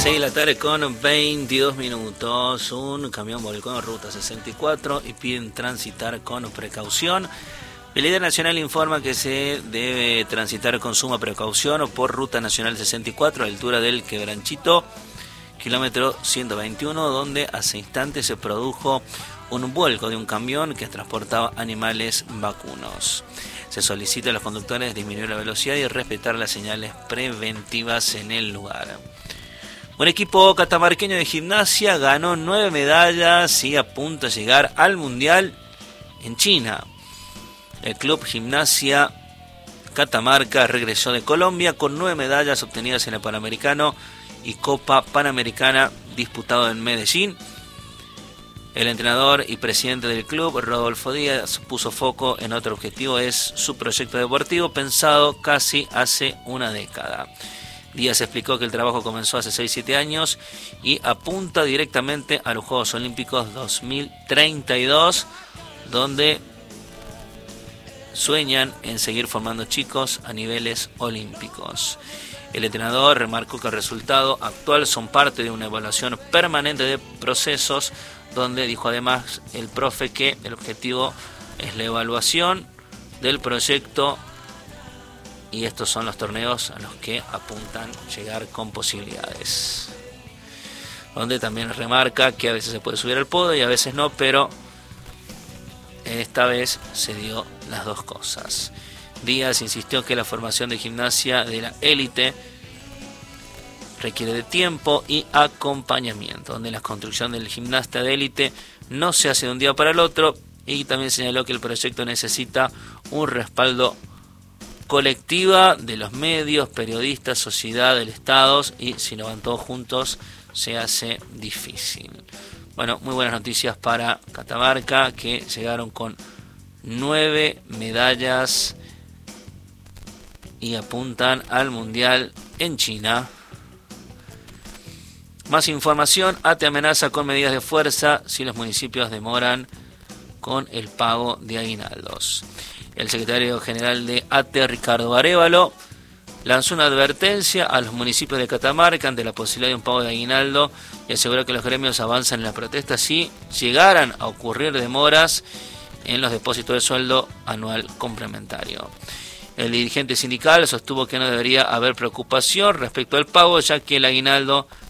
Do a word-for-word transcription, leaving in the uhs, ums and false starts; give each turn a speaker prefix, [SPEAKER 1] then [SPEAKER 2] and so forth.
[SPEAKER 1] seis de la tarde con veintidós minutos. Un camión volcó en ruta sesenta y cuatro y piden transitar con precaución. El líder nacional informa que se debe transitar con suma precaución por ruta nacional sesenta y cuatro a la altura del Quebranchito, kilómetro ciento veintiuno, donde hace instantes se produjo un vuelco de un camión que transportaba animales vacunos. Se solicita a los conductores disminuir la velocidad y respetar las señales preventivas en el lugar. Un equipo catamarqueño de gimnasia ganó nueve medallas y apunta a llegar al Mundial en China. El Club Gimnasia Catamarca regresó de Colombia con nueve medallas obtenidas en el Panamericano y Copa Panamericana disputado en Medellín. El entrenador y presidente del club, Rodolfo Díaz, puso foco en otro objetivo, es su proyecto deportivo pensado casi hace una década. Díaz explicó que el trabajo comenzó hace seis siete años y apunta directamente a los Juegos Olímpicos dos mil treinta y dos, donde sueñan en seguir formando chicos a niveles olímpicos. El entrenador remarcó que el resultado actual son parte de una evaluación permanente de procesos, donde dijo además el profe que el objetivo es la evaluación del proyecto y estos son los torneos a los que apuntan llegar con posibilidades. Donde también remarca que a veces se puede subir al podio y a veces no, pero esta vez se dio las dos cosas. Díaz insistió que la formación de gimnasia de la élite requiere de tiempo y acompañamiento, donde la construcción del gimnasta de élite no se hace de un día para el otro, y también señaló que el proyecto necesita un respaldo colectiva de los medios, periodistas, sociedad, del Estado, y si no van todos juntos se hace difícil. Bueno, muy buenas noticias para Catamarca, que llegaron con nueve medallas y apuntan al Mundial en China. Más información, A T E amenaza con medidas de fuerza si los municipios demoran con el pago de aguinaldos. El secretario general de A T E, Ricardo Arévalo, lanzó una advertencia a los municipios de Catamarca ante la posibilidad de un pago de aguinaldo y aseguró que los gremios avanzan en la protesta si llegaran a ocurrir demoras en los depósitos de sueldo anual complementario. El dirigente sindical sostuvo que no debería haber preocupación respecto al pago, ya que el aguinaldo